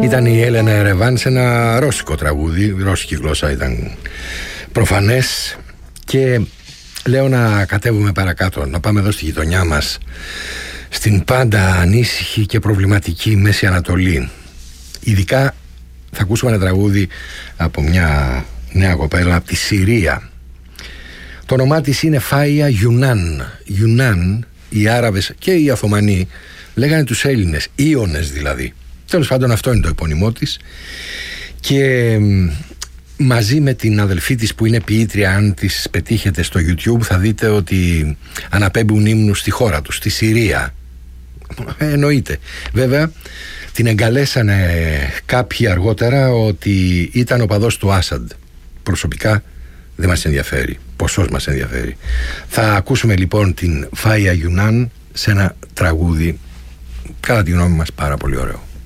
Ήταν η Έλενα Ερεβάν σε ένα ρώσικο τραγούδι, ρώσικη γλώσσα ήταν προφανές. Και λέω να κατέβουμε παρακάτω, να πάμε εδώ στη γειτονιά μας, στην πάντα ανήσυχη και προβληματική Μέση Ανατολή. Ειδικά θα ακούσουμε ένα τραγούδι από μια νέα κοπέλα από τη Συρία. Το όνομά της είναι Φάια Γιουνάν. Γιουνάν, οι Άραβες και οι Οθωμανοί λέγανε τους Έλληνες, Ίωνες δηλαδή. Τέλος πάντων, αυτό είναι το επώνυμό της. Και μαζί με την αδελφή της που είναι ποιήτρια, αν τις πετύχετε στο YouTube θα δείτε ότι αναπέμπουν ύμνους στη χώρα τους, στη Συρία. Εννοείται. Βέβαια την εγκαλέσανε κάποιοι αργότερα ότι ήταν οπαδός του Άσαντ. Προσωπικά δεν μας ενδιαφέρει. Ποσός μας ενδιαφέρει. Θα ακούσουμε λοιπόν την Φάια Γιουνάν σε ένα τραγούδι, κατά τη γνώμη μας, πάρα πολύ ωραίο.